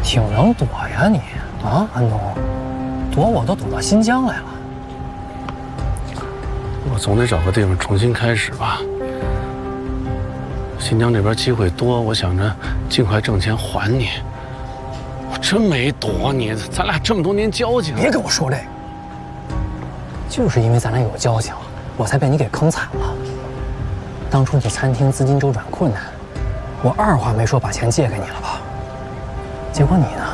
挺能躲呀你啊，安东，躲我都躲到新疆来了。 我总得找个地方重新开始吧。新疆这边机会多，我想着尽快挣钱还你。我真没躲你，咱俩这么多年交情。 别跟我说这个，就是因为咱俩有交情，我才被你给坑惨了。当初你餐厅资金周转困难，我二话没说把钱借给你了吧？结果你呢，